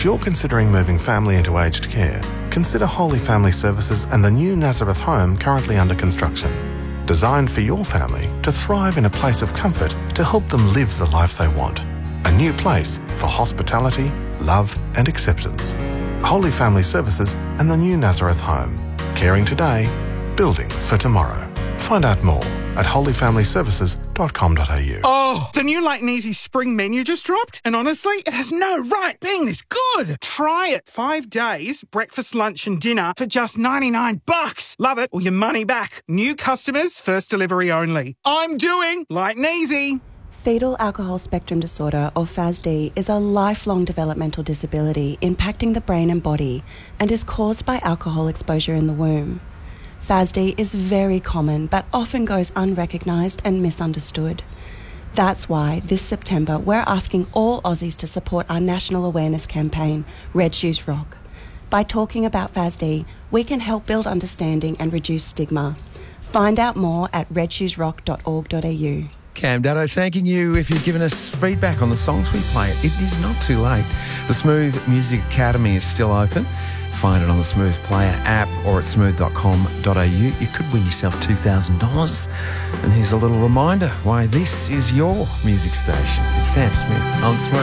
you're considering moving family into aged care, consider Holy Family Services and the new Nazareth home currently under construction. Designed for your family to thrive in a place of comfort to help them live the life they want. A new place for hospitality, love and acceptance. Holy Family Services and the new Nazareth home. Caring today, building for tomorrow. Find out more at holyfamilyservices.com.au. Oh, the new Light and Easy spring menu just dropped, and honestly, it has no right being this good. Try it. 5 days, breakfast, lunch and dinner for just $99. Love it or your money back. New customers, first delivery only. I'm doing Light and Easy. Fetal alcohol spectrum disorder, or FASD, is a lifelong developmental disability impacting the brain and body and is caused by alcohol exposure in the womb. FASD is very common but often goes unrecognised and misunderstood. That's why this September we're asking all Aussies to support our national awareness campaign, Red Shoes Rock. By talking about FASD, we can help build understanding and reduce stigma. Find out more at redshoesrock.org.au. Cam Dado, thanking you if you've given us feedback on the songs we play. It is not too late. The Smooth Music Academy is still open. Find it on the Smooth Player app or at smooth.com.au. You could win yourself $2,000. And here's a little reminder why this is your music station. It's Sam Smith on Smooth.